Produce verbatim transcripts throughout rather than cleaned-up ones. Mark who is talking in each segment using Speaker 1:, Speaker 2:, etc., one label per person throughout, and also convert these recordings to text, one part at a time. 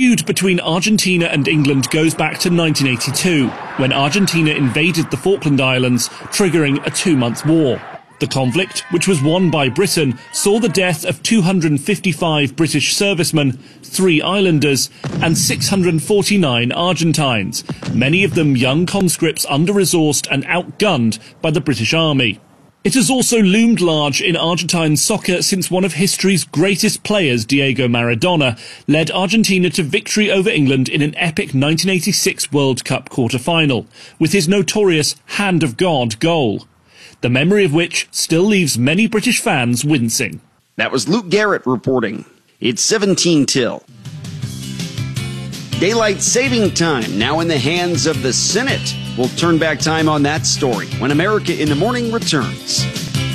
Speaker 1: feud between Argentina and England goes back to nineteen eighty-two, when Argentina invaded the Falkland Islands, triggering a two-month war. The conflict, which was won by Britain, saw the death of two hundred fifty-five British servicemen, three islanders, and six hundred forty-nine Argentines, many of them young conscripts under-resourced and outgunned by the British Army. It has also loomed large in Argentine soccer since one of history's greatest players, Diego Maradona, led Argentina to victory over England in an epic nineteen eighty-six World Cup quarter-final, with his notorious Hand of God goal, the memory of which still leaves many British fans wincing.
Speaker 2: That was Luke Garrett reporting. It's seventeen till. Daylight saving time now in the hands of the Senate. We'll turn back time on that story when America in the Morning returns.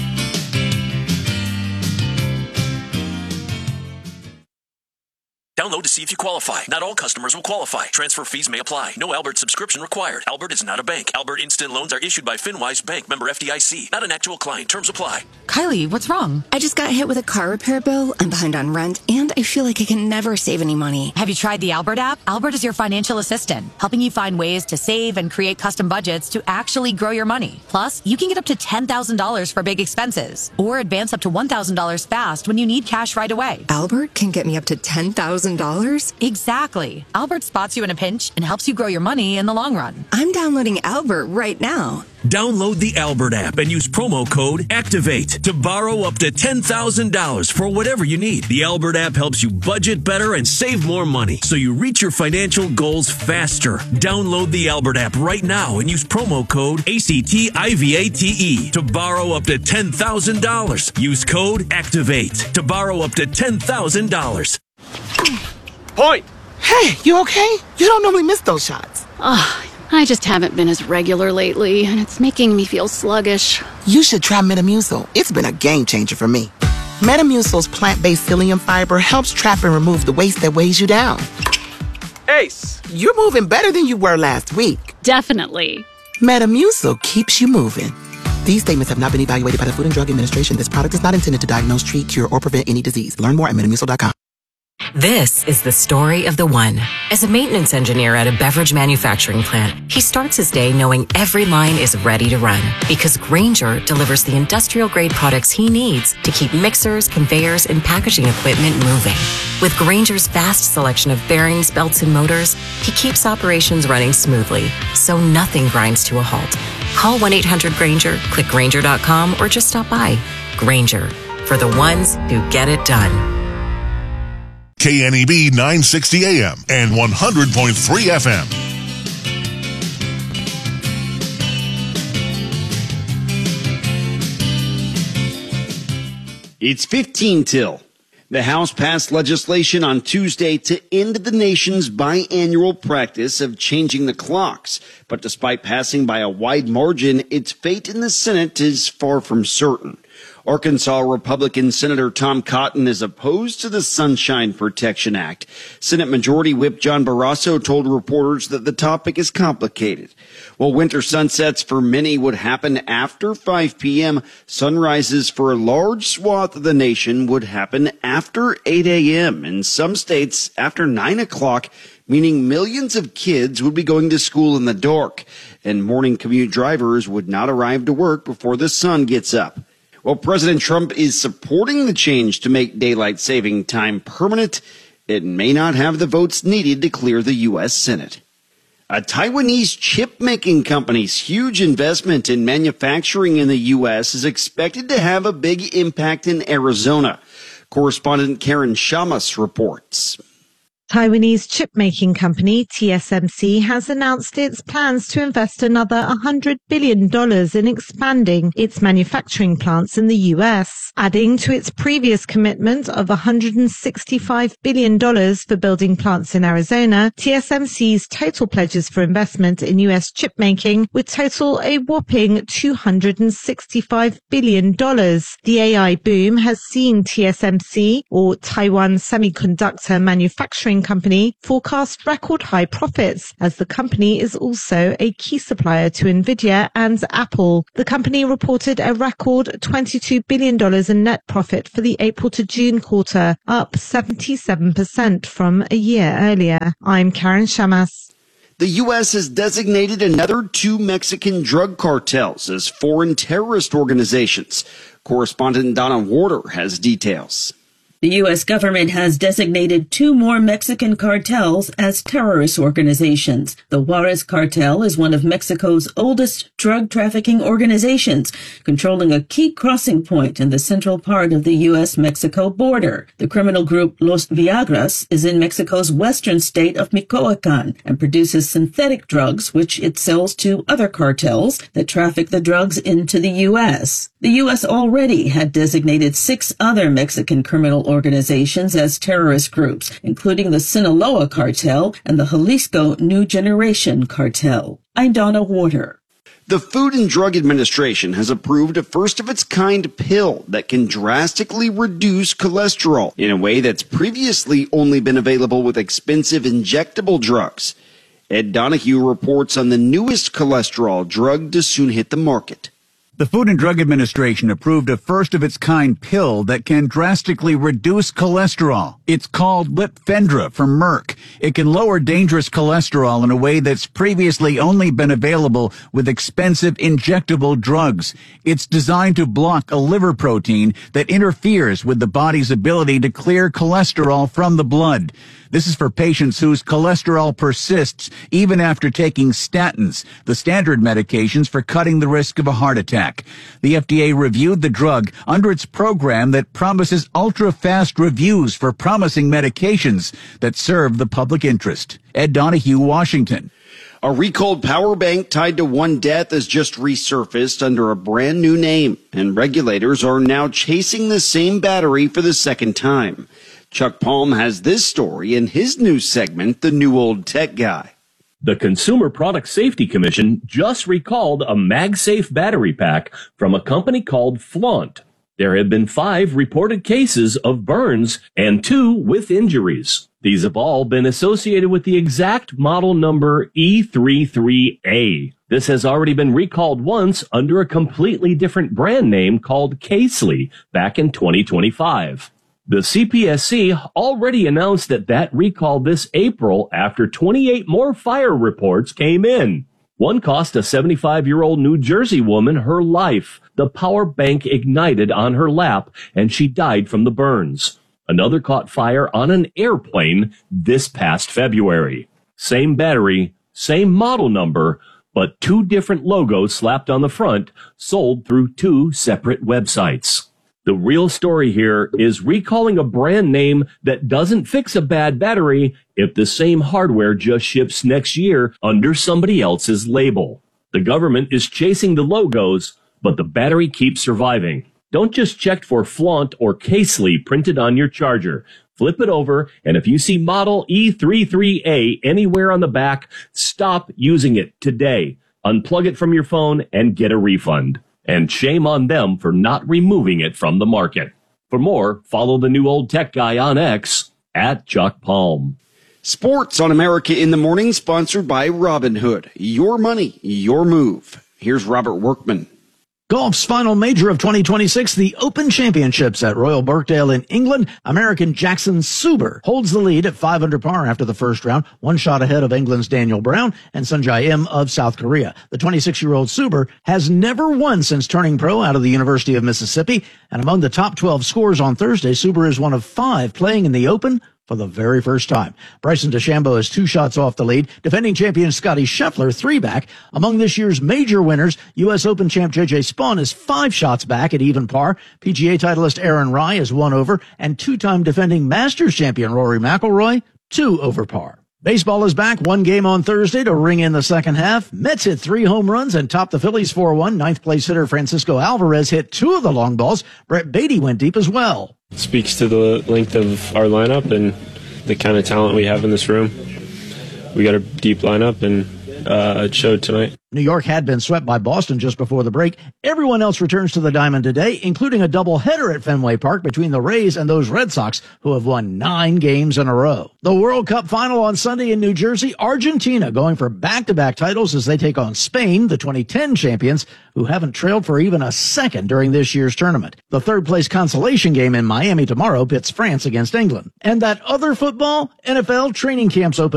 Speaker 3: Download to see if you qualify. Not all customers will qualify. Transfer fees may apply. No Albert subscription required. Albert is not a bank. Albert Instant Loans are issued by FinWise Bank, member F D I C. Not an actual client. Terms apply.
Speaker 4: Kylie, what's wrong?
Speaker 5: I just got hit with a car repair bill. I'm behind on rent, and I feel like I can never save any money.
Speaker 4: Have you tried the Albert app? Albert is your financial assistant, helping you find ways to save and create custom budgets to actually grow your money. Plus, you can get up to ten thousand dollars for big expenses, or advance up to one thousand dollars fast when you need cash right away.
Speaker 5: Albert can get me up to ten thousand dollars?
Speaker 4: Exactly. Albert spots you in a pinch and helps you grow your money in the long run.
Speaker 5: I'm downloading Albert right now.
Speaker 6: Download the Albert app and use promo code ACTIVATE to borrow up to ten thousand dollars for whatever you need. The Albert app helps you budget better and save more money so you reach your financial goals faster. Download the Albert app right now and use promo code ACTIVATE to borrow up to ten thousand dollars. Use code ACTIVATE to borrow up to ten thousand dollars.
Speaker 7: Point!
Speaker 8: Hey, you okay? You don't normally miss those shots.
Speaker 9: Ugh. I just haven't been as regular lately, and it's making me feel sluggish.
Speaker 8: You should try Metamucil. It's been a game changer for me. Metamucil's plant-based psyllium fiber helps trap and remove the waste that weighs you down.
Speaker 7: Ace!
Speaker 8: You're moving better than you were last week.
Speaker 9: Definitely.
Speaker 8: Metamucil keeps you moving. These statements have not been evaluated by the Food and Drug Administration. This product is not intended to diagnose, treat, cure, or prevent any disease. Learn more at metamucil dot com.
Speaker 10: This is the story of the one. As a maintenance engineer at a beverage manufacturing plant, he starts his day knowing every line is ready to run because Grainger delivers the industrial-grade products he needs to keep mixers, conveyors, and packaging equipment moving. With Grainger's vast selection of bearings, belts, and motors, he keeps operations running smoothly, so nothing grinds to a halt. Call one eight hundred Grainger, click Grainger dot com, or just stop by. Grainger, for the ones who get it done.
Speaker 11: K N E B nine sixty A M and one hundred point three F M.
Speaker 2: It's fifteen till. The House passed legislation on Tuesday to end the nation's biannual practice of changing the clocks. But despite passing by a wide margin, its fate in the Senate is far from certain. Arkansas Republican Senator Tom Cotton is opposed to the Sunshine Protection Act. Senate Majority Whip John Barrasso told reporters that the topic is complicated. While winter sunsets for many would happen after five p.m., sunrises for a large swath of the nation would happen after eight a.m. In some states after nine o'clock, meaning millions of kids would be going to school in the dark, and morning commute drivers would not arrive to work before the sun gets up. While President Trump is supporting the change to make daylight saving time permanent, it may not have the votes needed to clear the U S. Senate. A Taiwanese chip-making company's huge investment in manufacturing in the U S is expected to have a big impact in Arizona. Correspondent Karen Shamas reports.
Speaker 12: Taiwanese chip-making company T S M C has announced its plans to invest another one hundred billion dollars in expanding its manufacturing plants in the U S, adding to its previous commitment of one hundred sixty-five billion dollars for building plants in Arizona. T S M C's total pledges for investment in U S chip-making would total a whopping two hundred sixty-five billion dollars. The A I boom has seen T S M C, or Taiwan Semiconductor Manufacturing manufacturing company forecast record high profits, as the company is also a key supplier to Nvidia and Apple. The company reported a record twenty-two billion dollars in net profit for the April to June quarter, up seventy-seven percent from a year earlier. I'm Karen Shamas.
Speaker 2: The U S has designated another two Mexican drug cartels as foreign terrorist organizations. Correspondent Donna Warder has details.
Speaker 13: The U S government has designated two more Mexican cartels as terrorist organizations. The Juarez cartel is one of Mexico's oldest drug trafficking organizations, controlling a key crossing point in the central part of the U S Mexico border. The criminal group Los Viagras is in Mexico's western state of Michoacan and produces synthetic drugs, which it sells to other cartels that traffic the drugs into the U S. The U S already had designated six other Mexican criminal organizations as terrorist groups, including the Sinaloa cartel and the Jalisco New Generation cartel. I'm Donna Warder.
Speaker 2: The Food and Drug Administration has approved a first-of-its-kind pill that can drastically reduce cholesterol in a way that's previously only been available with expensive injectable drugs. Ed Donahue reports on the newest cholesterol drug to soon hit the market.
Speaker 14: The Food and Drug Administration approved a first-of-its-kind pill that can drastically reduce cholesterol. It's called Lipfendra from Merck. It can lower dangerous cholesterol in a way that's previously only been available with expensive injectable drugs. It's designed to block a liver protein that interferes with the body's ability to clear cholesterol from the blood. This is for patients whose cholesterol persists even after taking statins, the standard medications for cutting the risk of a heart attack. The F D A reviewed the drug under its program that promises ultra-fast reviews for promising medications that serve the public interest. Ed Donahue, Washington.
Speaker 2: A recalled power bank tied to one death has just resurfaced under a brand new name, and regulators are now chasing the same battery for the second time. Chuck Palm has this story in his new segment, The New Old Tech Guy.
Speaker 15: The Consumer Product Safety Commission just recalled a MagSafe battery pack from a company called Flaunt. There have been five reported cases of burns and two with injuries. These have all been associated with the exact model number E thirty-three A. This has already been recalled once under a completely different brand name called Casely back in twenty twenty-five. The C P S C already announced that that recall this April after twenty-eight more fire reports came in. One cost a seventy-five-year-old New Jersey woman her life. The power bank ignited on her lap and she died from the burns. Another caught fire on an airplane this past February. Same battery, same model number, but two different logos slapped on the front, sold through two separate websites. The real story here is recalling a brand name that doesn't fix a bad battery if the same hardware just ships next year under somebody else's label. The government is chasing the logos, but the battery keeps surviving. Don't just check for Flaunt or Casely printed on your charger. Flip it over, and if you see model E thirty-three A anywhere on the back, stop using it today. Unplug it from your phone and get a refund. And shame on them for not removing it from the market. For more, follow the New Old Tech Guy on X at Chuck Palm.
Speaker 2: Sports on America in the Morning, sponsored by Robinhood. Your money, your move. Here's Robert Workman.
Speaker 16: Golf's final major of twenty twenty-six, the Open Championships at Royal Birkdale in England. American Jackson Suber holds the lead at five under par after the first round, one shot ahead of England's Daniel Brown and Sunjae Im of South Korea. The twenty-six-year-old Suber has never won since turning pro out of the University of Mississippi, and among the top twelve scores on Thursday, Suber is one of five playing in the Open for the very first time. Bryson DeChambeau is two shots off the lead. Defending champion Scottie Scheffler, three back. Among this year's major winners, U S Open champ J J Spaun is five shots back at even par. P G A titleist Aaron Rai is one over, and two-time defending Masters champion Rory McIlroy, two over par. Baseball is back, one game on Thursday to ring in the second half. Mets hit three home runs and topped the Phillies four one. Ninth place hitter Francisco Alvarez hit two of the long balls. Brett Beatty went deep as well.
Speaker 17: Speaks to the length of our lineup and the kind of talent we have in this room. We got a deep lineup, and uh, it showed tonight.
Speaker 16: New York had been swept by Boston just before the break. Everyone else returns to the Diamond today, including a doubleheader at Fenway Park between the Rays and those Red Sox, who have won nine games in a row. The World Cup final on Sunday in New Jersey, Argentina going for back-to-back titles as they take on Spain, the twenty ten champions, who haven't trailed for even a second during this year's tournament. The third-place consolation game in Miami tomorrow pits France against England. And that other football, N F L training camps open